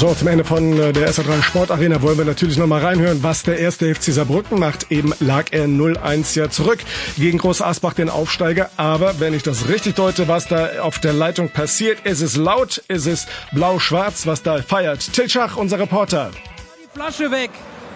So, zum Ende von der SA3 Sportarena wollen wir natürlich nochmal reinhören, was der erste FC Saarbrücken macht. Eben lag er 0-1 ja zurück gegen Groß Asbach, den Aufsteiger. Aber wenn ich das richtig deute, was da auf der Leitung passiert, ist es laut, ist es blau-schwarz, was da feiert. Till Schach, unser Reporter. Die Flasche weg.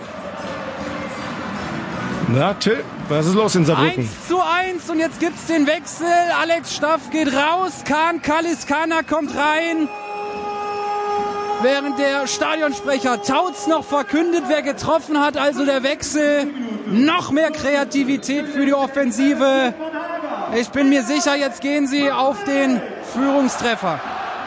Na, Till, was ist los in Saarbrücken? 1:1 und jetzt gibt's den Wechsel. Alex Staff geht raus, Kaliskana kommt rein. Während der Stadionsprecher Tautz noch verkündet, wer getroffen hat, also der Wechsel. Noch mehr Kreativität für die Offensive. Ich bin mir sicher, jetzt gehen sie auf den Führungstreffer.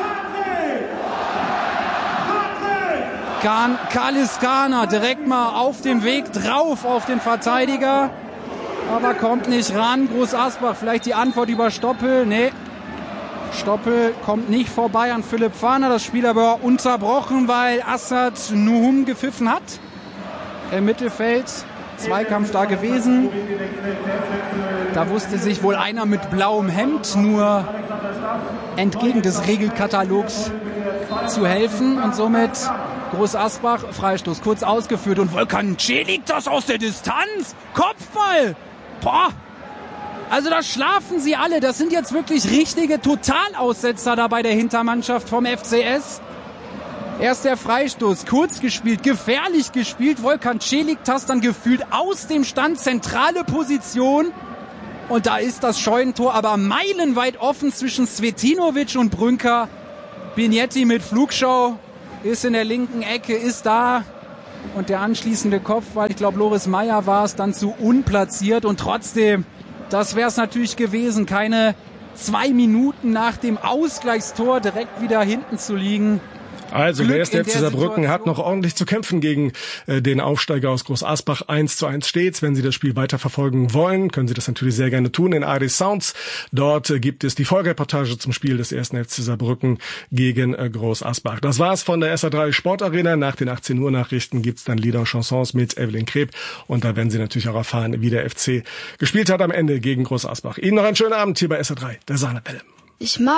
Kaliskana direkt mal auf dem Weg drauf auf den Verteidiger. Aber kommt nicht ran. Groß Asbach, vielleicht die Antwort über Stoppel. Nee. Stoppel kommt nicht vorbei an Philipp Fahner. Das Spiel aber unterbrochen, weil Assad Nuhum gepfiffen hat. Im Mittelfeld. Zweikampf da gewesen. Da wusste sich wohl einer mit blauem Hemd nur entgegen des Regelkatalogs zu helfen. Und somit Groß Asbach, Freistoß kurz ausgeführt. Und Volkan Celik das aus der Distanz. Kopfball. Boah. Also da schlafen sie alle. Das sind jetzt wirklich richtige Totalaussetzer da bei der Hintermannschaft vom FCS. Erst der Freistoß, kurz gespielt, gefährlich gespielt. Volkan Celik dann gefühlt aus dem Stand, zentrale Position. Und da ist das Scheunentor aber meilenweit offen zwischen Svetinovic und Brünker. Bignetti mit Flugschau ist in der linken Ecke, ist da. Und der anschließende Kopfball, ich glaube Loris Meyer war es, dann zu unplatziert. Und trotzdem, das wäre es natürlich gewesen, keine 2 Minuten nach dem Ausgleichstor direkt wieder hinten zu liegen. Also der erste FC Saarbrücken hat noch ordentlich zu kämpfen gegen den Aufsteiger aus Groß Asbach. 1:1 steht's. Wenn Sie das Spiel weiterverfolgen wollen, können Sie das natürlich sehr gerne tun in ARD Sounds. Dort gibt es die Vollreportage zum Spiel des ersten FC Saarbrücken gegen Groß Asbach. Das war's von der SA3 Sportarena. Nach den 18 Uhr Nachrichten gibt's dann Lieder und Chansons mit Evelyn Kreb. Und da werden Sie natürlich auch erfahren, wie der FC gespielt hat am Ende gegen Groß Asbach. Ihnen noch einen schönen Abend hier bei SA3, der Sahnepelle. Ich mag